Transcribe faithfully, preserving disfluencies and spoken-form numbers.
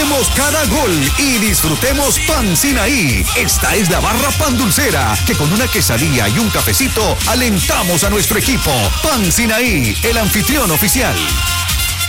Celebremos cada gol y disfrutemos Pan Sinaí. Esta es la barra pan dulcera, que con una quesadilla y un cafecito alentamos a nuestro equipo. Pan Sinaí, el anfitrión oficial.